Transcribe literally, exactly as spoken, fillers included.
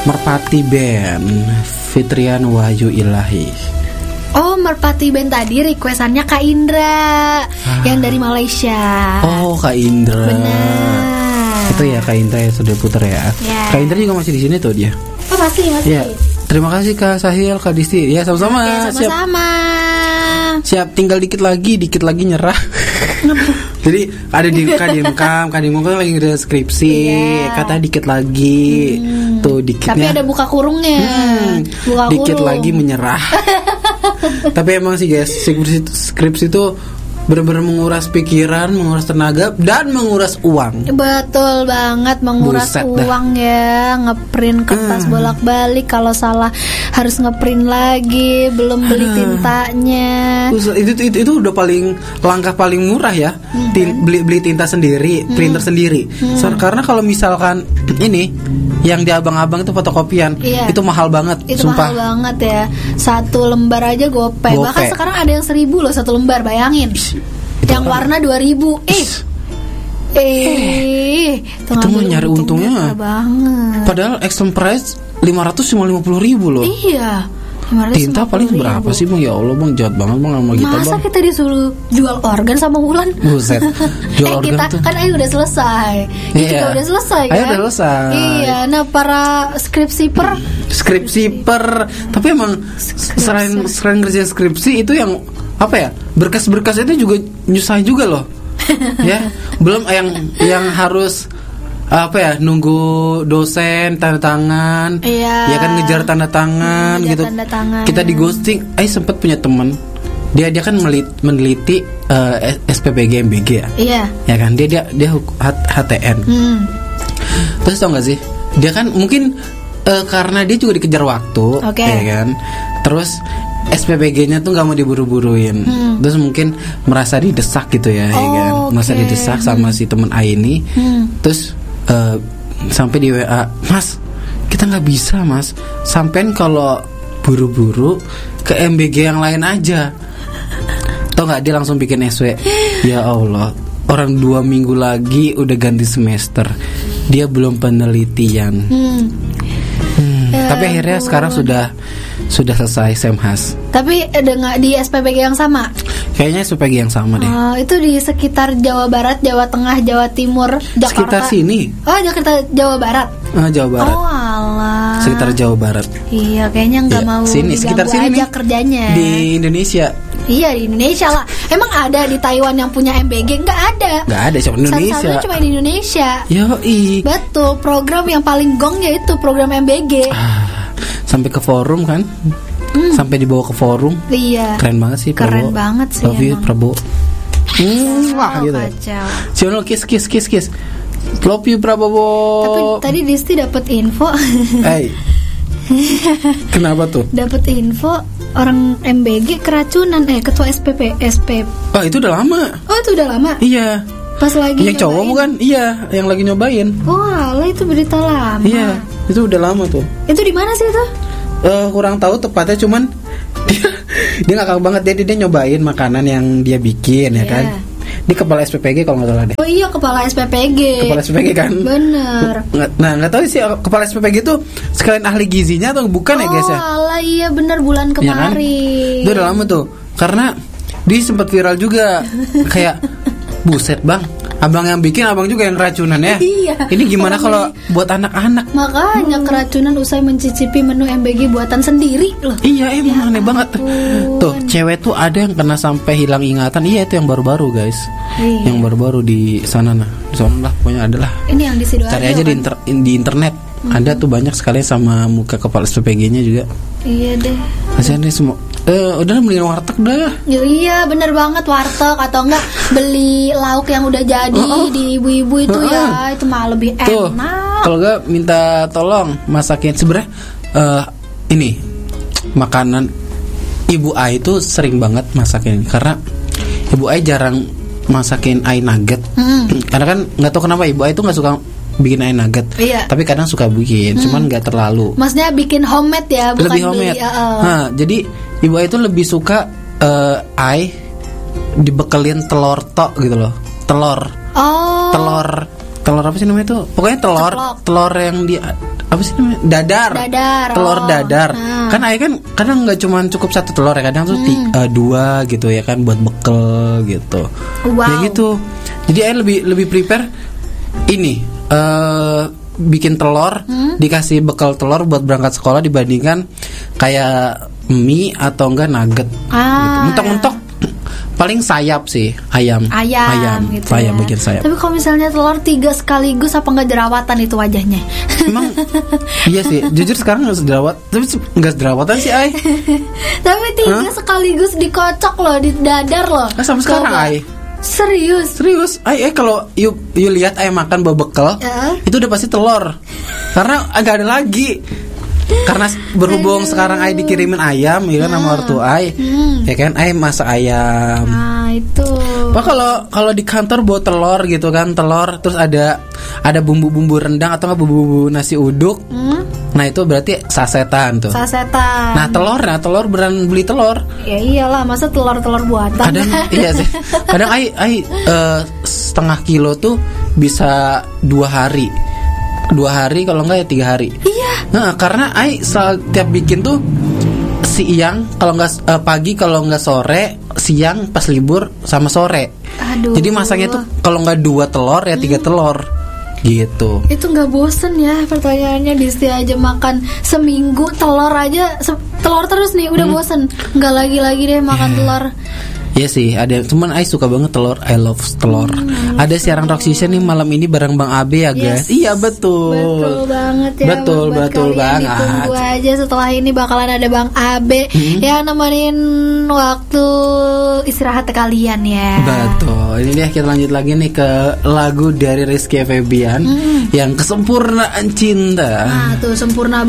Merpati Band, Fitrian Wahyu Ilahi. Oh, Merpati Band tadi requestannya Kak Indra ah. yang dari Malaysia. Oh, Kak Indra. Benar. Itu ya Kak Indra ya sudah putar ya. ya. Kak Indra juga masih di sini tuh dia. Oh, masih, masih. Ya. Terima kasih Kak Sahil, Kak Disti. Ya, sama-sama. Oke, sama-sama. Siap. Siap, tinggal dikit lagi, dikit lagi nyerah. Jadi ada di Kadimkam, Kadimkam kan lagi ada skripsi, yeah. Kata dikit lagi, hmm. tuh dikitnya. Tapi ada buka kurungnya, hmm. buka dikit kurung. lagi menyerah. Tapi emang sih guys, skripsi, skripsi itu benar-benar menguras pikiran, menguras tenaga, dan menguras uang. Betul banget, menguras Buset uang dah. Ya, ngeprint kertas hmm. bolak-balik, kalau salah harus ngeprint lagi, belum beli tintanya. Itu, itu itu itu udah paling langkah paling murah ya, hmm. Tin, beli beli tinta sendiri, hmm. printer sendiri. Hmm. So, karena kalau misalkan ini yang di abang-abang itu fotokopian, iya. itu mahal banget. Itu sumpah. mahal banget ya. Satu lembar aja gope. gope. Bahkan sekarang ada yang seribu loh satu lembar, bayangin. Ish. Yang kan warna dua ribu. Eh. Eh, itu mau nyari untungnya banget. Padahal extreme price lima ratus lima puluh ribu loh. Iya. Tinta paling berapa sih Bang? Ya Allah Bang, jahat banget Bang sama kita Bang. Masa kita disuruh jual organ sama Wulan? Buset. Jual eh, organ kita tuh. Kan Ayu udah selesai. Ini yeah. juga udah selesai kan? Ayu udah selesai. Iya, nah para skripsi per skripsi per tapi emang skripsi. selain selain kerja skripsi itu yang apa ya? Berkas-berkas itu juga nyusahin juga loh. Ya, belum yang yang harus apa ya, nunggu dosen tanda tangan, iya. ya kan ngejar tanda tangan ngejar gitu. Tanda tangan. Kita di ghosting. Eh sempet punya teman, dia dia kan meneliti, meneliti uh, S P P G M B G ya. Iya. Ya kan dia dia dia H T N. Hmm. Terus tau gak sih? Dia kan mungkin uh, karena dia juga dikejar waktu, okay. ya kan. Terus S P P G-nya tuh gak mau diburu-buruin, hmm. terus mungkin merasa didesak gitu ya, oh, ya kan. Merasa okay. didesak sama hmm. si temen A ini, hmm. terus Uh, sampai di W A, Mas, kita nggak bisa Mas, sampein kalau buru-buru ke M B G yang lain aja. Tau nggak, dia langsung bikin S W. Ya Allah, orang dua minggu lagi udah ganti semester, dia belum penelitian. hmm. Hmm. Ya, tapi akhirnya ampun. Sekarang sudah sudah selesai Semhas. Tapi dengan di S P P G yang sama? Kayaknya S P P G yang sama deh. Oh, itu di sekitar Jawa Barat, Jawa Tengah, Jawa Timur, Jakarta. Sekitar sini. Oh, Jakarta, Jawa Barat. Ah, Jawa Barat. Oh, alah. Sekitar Jawa Barat. Iya, kayaknya nggak ya, mau sini, sekitar sini aja nih, kerjanya. Di Indonesia. Iya, di Indonesia lah. Emang ada di Taiwan yang punya M B G? Nggak ada. Nggak ada, cuma Indonesia. Satu-satunya cuma di Indonesia. Yoi. Betul, program yang paling gong yaitu program M B G. Ah, sampai ke forum kan? Hmm. Sampai dibawa ke forum. Iya. Keren banget sih Keren Prabowo. banget sih. Love you Prabowo. Hmm, wah gitu. Kacau. Channel kiss kiss kiss kiss. Love you Prabowo. Tapi tadi Disti dapat info. Hey. Kenapa tuh? Dapat info orang M B G keracunan, eh ketua S P P S P. Oh, itu udah lama. Oh, itu udah lama. Iya. Pas lagi yang cowok bukan? Iya, yang lagi nyobain. Oh, alah, itu berita lama. Iya, itu udah lama tuh. Itu di mana sih itu? Uh, kurang tahu tepatnya, cuman dia dia ngakak banget, dia dia nyobain makanan yang dia bikin, yeah. ya kan. Di kepala S P P G kalau nggak salah deh. Oh iya, kepala S P P G. Kepala S P P G kan. Bener. Nah, nggak tahu sih kepala S P P G itu sekalian ahli gizinya atau bukan, oh, ya guys ya. Oh alah, iya bener, bulan kemarin. Ya kan? Itu udah lama tuh, karena dia sempat viral juga. Kayak buset Bang, abang yang bikin, abang juga yang keracunan ya. Iya. Ini gimana kalau buat anak-anak? Makanya keracunan usai mencicipi menu M B G buatan sendiri loh. Iya, emang ya, aneh banget. Ampun. Tuh, cewek tuh ada yang kena sampai hilang ingatan. Iya, itu yang baru-baru guys. Iya. Yang baru-baru di sana nah. Di sana lah pokoknya adalah. Ini yang di Sidoarjo. Cari aja kan? di, inter- di internet. Hmm. Ada tuh banyak sekali sama muka kepala S P P G-nya juga. Iya deh. Kasihan nih semua. Eh, udah beliin warteg dah. Ya, iya, bener banget, warteg atau enggak beli lauk yang udah jadi oh, oh. di ibu-ibu itu oh, ya, itu mah lebih tuh, enak. Kalau enggak minta tolong masakin sebenarnya uh, ini makanan Ibu A itu sering banget masakin karena Ibu A jarang masakin ayam nugget. Hmm. Karena kan nggak tahu kenapa Ibu A itu nggak suka bikin ayam nugget, iya. Tapi kadang suka bikin, hmm. cuman nggak terlalu. Maksudnya bikin homemade ya, bukan lebih homemade. Beli, uh, nah, jadi Ibu A itu lebih suka uh, ai dibekelin telur tok gitu loh, telur, oh. telur, telur apa sih namanya itu? Pokoknya telur, Ceplok. telur yang di apa sih namanya? Dadar. Dadar. Telur oh. dadar. Nah. Kan ayah kan kadang nggak cuma cukup satu telur ya, kadang tuh Hmm. ti- uh, dua gitu ya kan buat bekel gitu. Wow. Ya gitu. Jadi ayah lebih lebih prepare ini uh, bikin telur, Hmm? dikasih bekal telur buat berangkat sekolah dibandingkan kayak mie atau enggak nugget. Ah. Gitu. Mentok-mentok paling sayap sih ayam. Ayam, ayam, gitu ayam ya. bagian sayap. Tapi kalau misalnya telur tiga sekaligus apa nggak jerawatan itu wajahnya? Emang iya sih, jujur sekarang nggak sederawat, tapi se- nggak sederawatan sih ay. Tapi tiga Hah? sekaligus dikocok loh, di dadar loh. Nah, sama sekarang Coba. ay. Serius? Serius, ay, ay kalau you, you lihat ay makan bawa bekal, Ya. itu udah pasti telur, karena nggak ada lagi. Karena berhubung sekarang ay dikirimin ayam, ya kan sama ortu ay, Hmm. ya kan ay masak ayam. Nah itu. Pak kalau kalau di kantor bawa telur gitu kan, telur terus ada ada bumbu-bumbu rendang atau nggak bumbu-bumbu nasi uduk. Hmm? Nah itu berarti sasetan tuh. Sasetan. Nah telur, nah telur beneran beli telur. Ya iyalah, masa telur-telur buatan. Kadang iya sih. Kadang ai ai eh, setengah kilo tuh bisa dua hari. Dua hari kalau enggak ya tiga hari. Iya. Nah, karena ai setiap bikin tuh siang kalau enggak eh, pagi kalau enggak sore, siang pas libur sama sore. Aduh. Jadi masaknya tuh kalau enggak dua telur ya tiga telur. Gitu. Itu nggak bosen ya pertanyaannya, Disti aja makan seminggu telur aja se- telur terus nih udah bosen, nggak lagi-lagi deh makan Yeah. telur. Iya sih, ada cuman I suka banget telur, I love telur. ada siaran Rock Station nih malam ini bareng Bang Abe ya guys. Yes. Iya betul. Betul banget ya. Betul, buat betul kalian banget. Ditunggu aja setelah ini bakalan ada Bang Abe Hmm. yang nemenin waktu istirahat kalian ya. Betul. Ini dia kita lanjut lagi nih ke lagu dari Rizky Febian yang Kesempurnaan Cinta. Nah tuh sempurna